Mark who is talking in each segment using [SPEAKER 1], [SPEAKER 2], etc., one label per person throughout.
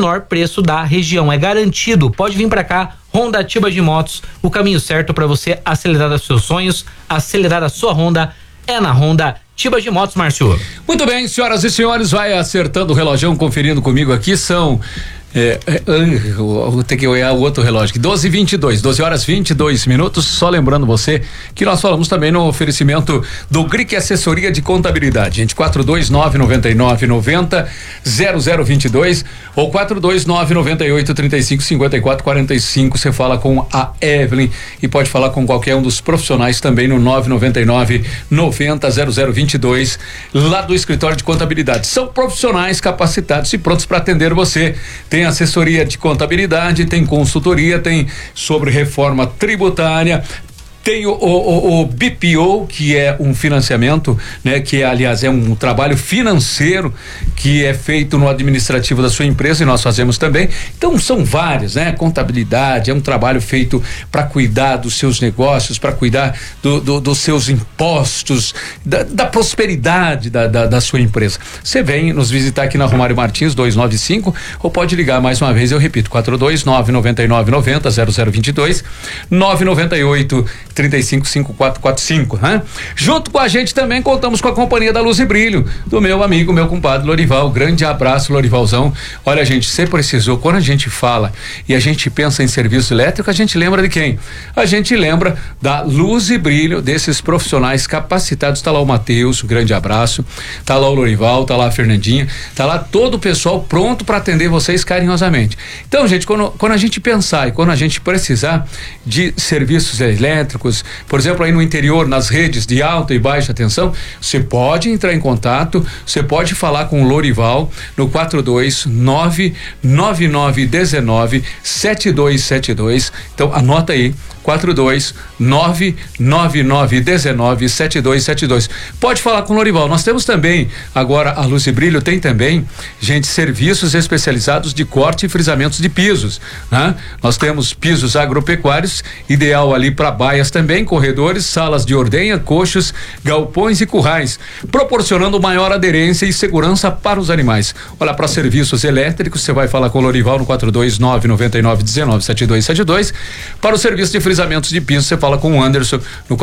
[SPEAKER 1] menor preço da região. É garantido. Pode vir para cá. Honda Tibagi Motos, o caminho certo para você acelerar os seus sonhos, acelerar a sua Honda é na Honda Tibagi Motos, Márcio.
[SPEAKER 2] Muito bem, senhoras e senhores, vai acertando o relógio, conferindo comigo aqui, são vou ter que olhar o outro relógio, 12 horas 22 minutos, só lembrando você que nós falamos também no oferecimento do GRIC Assessoria de Contabilidade, gente, 42999900022 ou 42998355445, você fala com a Evelyn e pode falar com qualquer um dos profissionais também no 999900022 lá do escritório de contabilidade, são profissionais capacitados e prontos para atender você. Tem assessoria de contabilidade, tem consultoria, tem sobre reforma tributária, tem o BPO, que é um financiamento, né? Que aliás é um trabalho financeiro que é feito no administrativo da sua empresa e nós fazemos também. Então são vários, né? Contabilidade é um trabalho feito para cuidar dos seus negócios, para cuidar dos seus impostos, da prosperidade da sua empresa. Você vem nos visitar aqui na Romário Martins 295 ou pode ligar mais uma vez, eu repito, 42999900022 998 355445, né? Junto com a gente também contamos com a companhia da Luz e Brilho, do meu amigo, meu compadre Lorival. Grande abraço, Lorivalzão. Olha, gente, você precisou, quando a gente fala e a gente pensa em serviço elétrico, a gente lembra de quem? A gente lembra da Luz e Brilho, desses profissionais capacitados. Tá lá o Matheus, um grande abraço, tá lá o Lorival, tá lá a Fernandinha, tá lá todo o pessoal pronto para atender vocês carinhosamente. Então, gente, quando a gente pensar e quando a gente precisar de serviços elétricos, por exemplo, aí no interior, nas redes de alta e baixa tensão, você pode entrar em contato, você pode falar com o Lorival no 42999197272. Então anota aí, 42999197272. Pode falar com o Lorival. Nós temos também agora a Luz e Brilho tem também, gente, serviços especializados de corte e frisamentos de pisos, né? Nós temos pisos agropecuários, ideal ali para baias também, corredores, salas de ordenha, coxos, galpões e currais, proporcionando maior aderência e segurança para os animais. Olha, para serviços elétricos, você vai falar com o Lorival no 42999197272. Para o serviço de frisamentos de piso, você fala com o Anderson no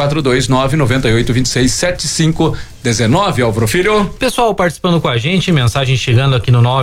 [SPEAKER 2] 42998267519, Álvaro Filho.
[SPEAKER 1] Pessoal participando com a gente, mensagem chegando aqui no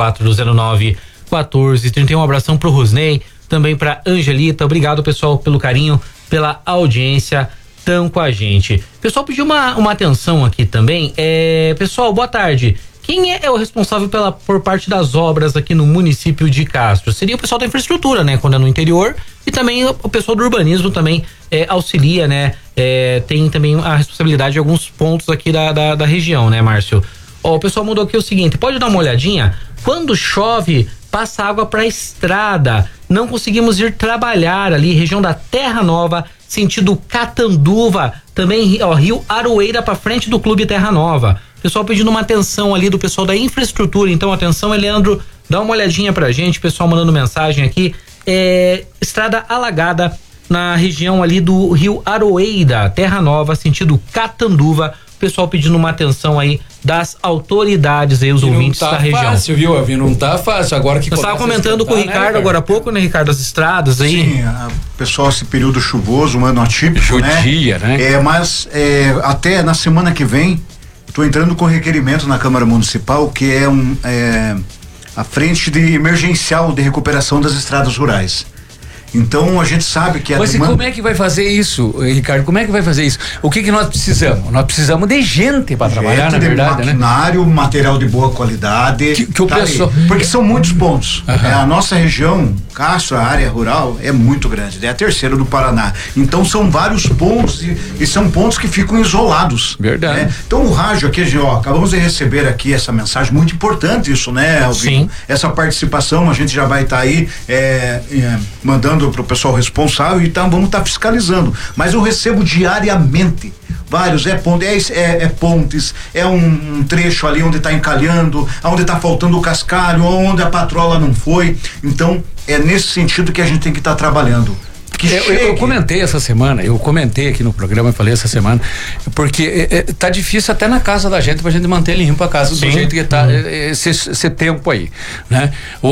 [SPEAKER 1] 984091431. Um abração pro Rusney, também pra Angelita. Obrigado, pessoal, pelo carinho, pela audiência, tão com a gente. Pessoal pediu uma atenção aqui também. Pessoal, boa tarde. Quem é o responsável por parte das obras aqui no município de Castro? Seria o pessoal da infraestrutura, né? Quando é no interior, e também o pessoal do urbanismo também auxilia, né? Tem também a responsabilidade de alguns pontos aqui da região, né, Márcio? O pessoal mandou aqui o seguinte, pode dar uma olhadinha? Quando chove, passa água para a estrada. Não conseguimos ir trabalhar ali, região da Terra Nova, sentido Catanduva, também Rio Aroeira para frente do Clube Terra Nova. Pessoal pedindo uma atenção ali do pessoal da infraestrutura. Então, atenção, Leandro, dá uma olhadinha pra gente. Pessoal mandando mensagem aqui. Estrada alagada na região ali do Rio Aroeira, Terra Nova, sentido Catanduva. Pessoal pedindo uma atenção aí das autoridades aí, os ouvintes da região. Não tá fácil,
[SPEAKER 2] viu, Avi? Não tá fácil. Agora que
[SPEAKER 1] eu estava comentando com o Ricardo, né, agora há pouco, né, Ricardo, as estradas aí.
[SPEAKER 3] Sim, pessoal, esse período chuvoso, um ano atípico,
[SPEAKER 2] Judia, né?
[SPEAKER 3] Mas até na semana que vem, estou entrando com requerimento na Câmara Municipal, que é a frente de emergencial de recuperação das estradas rurais. Então a gente sabe que
[SPEAKER 2] Mas como é que vai fazer isso, Ricardo? Como é que vai fazer isso? O que nós precisamos? Nós precisamos de gente para trabalhar, na verdade,
[SPEAKER 3] maquinário, né? Material de boa qualidade.
[SPEAKER 2] Que o pessoal...
[SPEAKER 3] Porque são muitos pontos. A nossa região, Castro, a área rural, é muito grande. É a terceira do Paraná. Então são vários pontos e são pontos que ficam isolados.
[SPEAKER 2] Verdade.
[SPEAKER 3] Né? Então o rádio aqui, acabamos de receber aqui essa mensagem, muito importante isso, né, Alvino?
[SPEAKER 1] Sim.
[SPEAKER 3] Essa participação, a gente já vai estar aí mandando para o pessoal responsável, então vamos estar fiscalizando, mas eu recebo diariamente vários, pontes, um trecho ali onde está encalhando, onde está faltando o cascalho, onde a patrola não foi. Então é nesse sentido que a gente tem que estar trabalhando.
[SPEAKER 2] Eu comentei essa semana, eu comentei aqui no programa, eu falei essa semana, porque tá difícil até na casa da gente pra gente manter limpo a casa. Sim. Do jeito que tá esse tempo aí, né?